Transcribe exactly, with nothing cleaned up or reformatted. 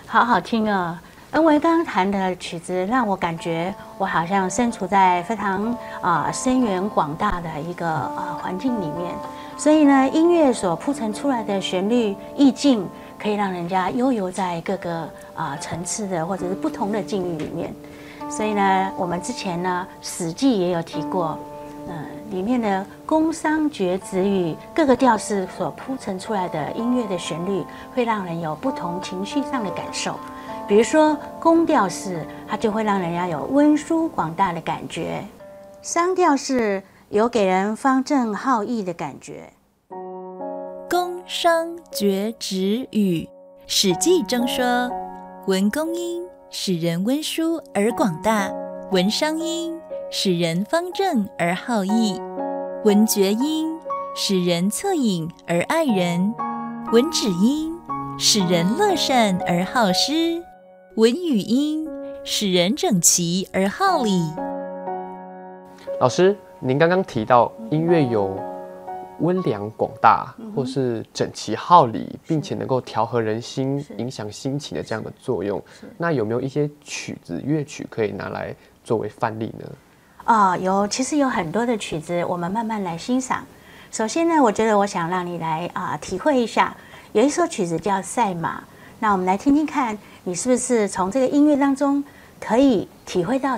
好好听哦。恩维刚刚弹的曲子让我感觉我好像身处在非常啊、呃、深远广大的一个啊、呃、环境里面，所以呢，音乐所铺陈出来的旋律意境，可以让人家悠游在各个啊、呃、层次的或者是不同的境遇里面。所以呢，我们之前呢，《史记》也有提过，嗯、呃，里面的宫商角徵羽各个调式所铺陈出来的音乐的旋律，会让人有不同情绪上的感受。比如说宫调式，它就会让人家有温舒广大的感觉；商调式有给人方正好义的感觉。 宫商角徵羽，《史记》中说，闻宫音使人温舒而广大，闻商音使人方正而好义，闻角音使人恻隐而爱人，闻止音使人乐善而好施，闻语音使人整齐而好礼。 老师，您刚刚提到音乐有温良广大，或是整齐好礼，并且能够调和人心、影响心情的这样的作用。那有没有一些曲子、乐曲可以拿来作为范例呢？ 啊、哦，有，其实有很多的曲子，我们慢慢来欣赏。首先呢，我觉得我想让你来啊、呃、体会一下，有一首曲子叫《赛马》，那我们来听听看，你是不是从这个音乐当中可以体会到